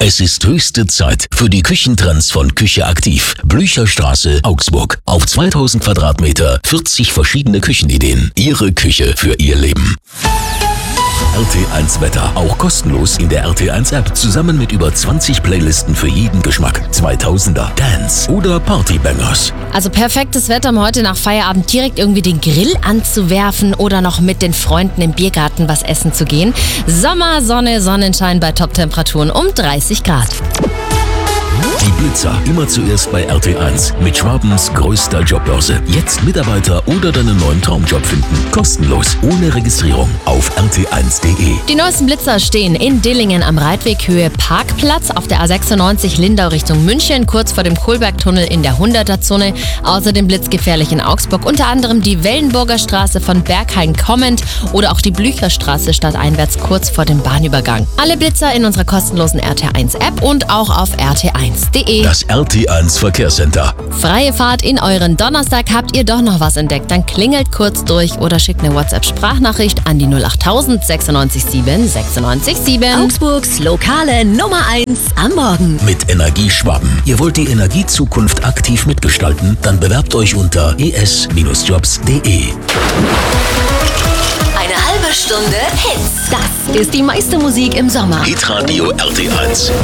Es ist höchste Zeit für die Küchentrends von Küche Aktiv. Blücherstraße, Augsburg. Auf 2000 Quadratmeter, 40 verschiedene Küchenideen. Ihre Küche für Ihr Leben. RT1 Wetter, auch kostenlos in der RT1 App, zusammen mit über 20 Playlisten für jeden Geschmack. 2000er, Dance oder Partybangers. Also perfektes Wetter, um heute nach Feierabend direkt irgendwie den Grill anzuwerfen oder noch mit den Freunden im Biergarten was essen zu gehen. Sommer, Sonne, Sonnenschein bei Top-Temperaturen um 30 Grad. Die Blitzer, immer zuerst bei RT1 mit Schwabens größter Jobbörse. Jetzt Mitarbeiter oder deinen neuen Traumjob finden. Kostenlos, ohne Registrierung auf rt1.de. Die neuesten Blitzer stehen in Dillingen am Reitweg Höhe Parkplatz, auf der A96 Lindau Richtung München, kurz vor dem Kohlbergtunnel in der 100er-Zone. Außerdem blitzgefährlich in Augsburg, unter anderem die Wellenburger Straße von Berghain kommend oder auch die Blücherstraße stadteinwärts kurz vor dem Bahnübergang. Alle Blitzer in unserer kostenlosen RT1-App und auch auf rt1.de. Das RT1 Verkehrscenter. Freie Fahrt in euren Donnerstag. Habt ihr doch noch was entdeckt? Dann klingelt kurz durch oder schickt eine WhatsApp-Sprachnachricht an die 08000 96 7 96 7. Augsburgs lokale Nummer 1 am Morgen. Mit Energie Schwaben. Ihr wollt die Energiezukunft aktiv mitgestalten? Dann bewerbt euch unter es-jobs.de. Eine halbe Stunde Hits. Das ist die meiste Musik im Sommer. Hitradio RT1.